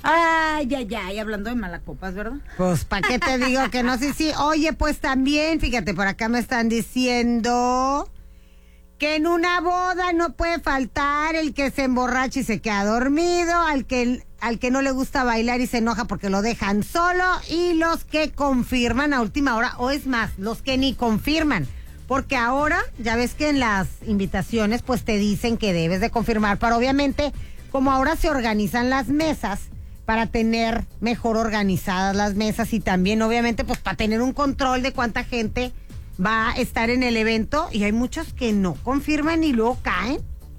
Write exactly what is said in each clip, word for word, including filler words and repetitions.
Ay, ay, ay, hablando de malacopas, ¿verdad? Pues, ¿para qué te digo que no? Sí, sí. Oye, pues también, fíjate, por acá me están diciendo que en una boda no puede faltar el que se emborracha y se queda dormido, al que, al que no le gusta bailar y se enoja porque lo dejan solo, y los que confirman a última hora, o es más, los que ni confirman. Porque ahora, ya ves que en las invitaciones, pues te dicen que debes de confirmar, pero obviamente, como ahora se organizan las mesas, para tener mejor organizadas las mesas y también, obviamente, pues para tener un control de cuánta gente va a estar en el evento, y hay muchos que no confirman y luego caen.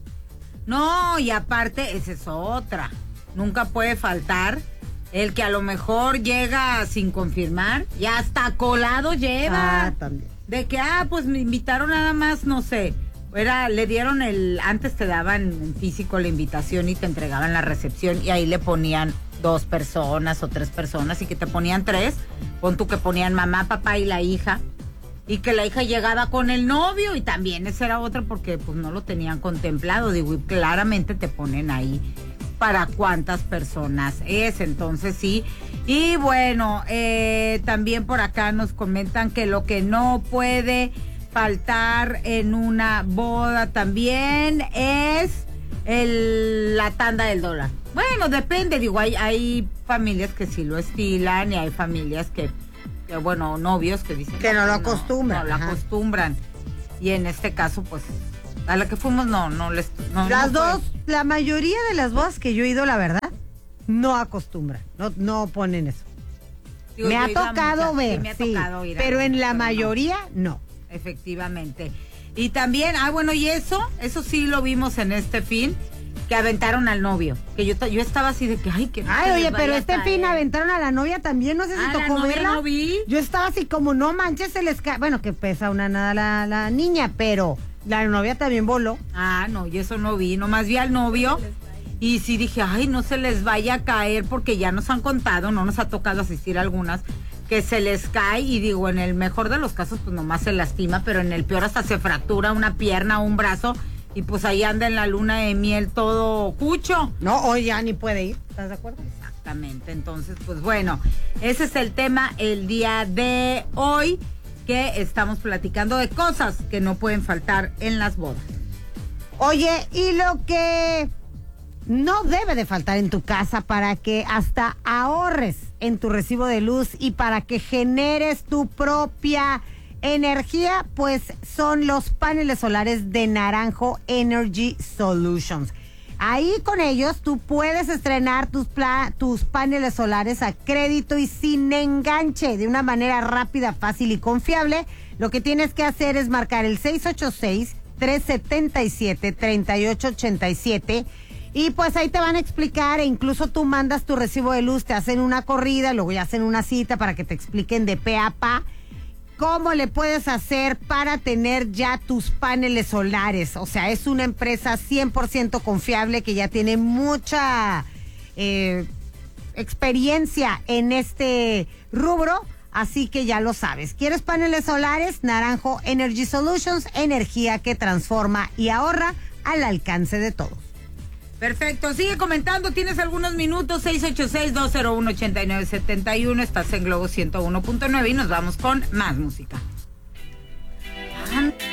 No, y aparte, esa es otra. Nunca puede faltar el que a lo mejor llega sin confirmar y hasta colado lleva. Ah, también. De que, ah, pues me invitaron nada más, no sé. Era, le dieron el, antes te daban en físico la invitación y te entregaban la recepción y ahí le ponían dos personas o tres personas y que te ponían tres, pon tú que ponían mamá, papá y la hija, y que la hija llegaba con el novio y también esa era otra porque pues no lo tenían contemplado, digo, y claramente te ponen ahí para cuántas personas es, entonces sí. Y bueno, eh, también por acá nos comentan que lo que no puede faltar en una boda también es el, la tanda del dólar. Bueno, depende, digo, hay, hay familias que sí lo estilan y hay familias que, que bueno, novios que dicen que no, no lo no, acostumbran. No lo Ajá. acostumbran. Y en este caso, pues, a la que fuimos, no, no les... No, las no dos, fue. la mayoría de las bodas que yo he ido, la verdad, no acostumbran, no, no ponen eso. Digo, me, ha muchas, tocado sí, ver, me ha sí, tocado ir a pero ver, en la pero mayoría no. no. Efectivamente. Y también, ah, bueno, y eso, eso sí lo vimos en este fin, que aventaron al novio. Que yo, yo estaba así de que, ay, que no Ay, se oye, les pero vaya a este caer. fin aventaron a la novia también, no sé si Ah, la tocó novia verla. no vi. Yo estaba así como, no manches, se les cae. Bueno, que pesa una nada la, la niña, pero la novia también voló. Ah, no, y eso no vi, nomás vi al novio. Y sí dije, ay, no se les vaya a caer, porque ya nos han contado, no nos ha tocado asistir a algunas, que se les cae, y digo, en el mejor de los casos, pues nomás se lastima, pero en el peor hasta se fractura una pierna o un brazo, y pues ahí anda en la luna de miel todo cucho. No, hoy ya ni puede ir, ¿estás de acuerdo? Exactamente, entonces, pues bueno, ese es el tema el día de hoy, que estamos platicando de cosas que no pueden faltar en las bodas. Oye, y lo que no debe de faltar en tu casa para que hasta ahorres en tu recibo de luz y para que generes tu propia energía, pues son los paneles solares de Naranjo Energy Solutions. Ahí con ellos tú puedes estrenar tus, pla- tus paneles solares a crédito y sin enganche, de una manera rápida, fácil y confiable. Lo que tienes que hacer es marcar el seis ocho seis, tres siete siete, tres ocho ocho siete y pues ahí te van a explicar, e incluso tú mandas tu recibo de luz, te hacen una corrida, luego ya hacen una cita para que te expliquen de pe a pa cómo le puedes hacer para tener ya tus paneles solares. O sea, es una empresa cien por ciento confiable que ya tiene mucha eh, experiencia en este rubro, así que ya lo sabes. ¿Quieres paneles solares? Naranjo Energy Solutions, energía que transforma y ahorra al alcance de todos. Perfecto, sigue comentando, tienes algunos minutos, seis ocho seis, dos cero uno, ocho nueve siete uno, estás en Globo ciento uno punto nueve y nos vamos con más música.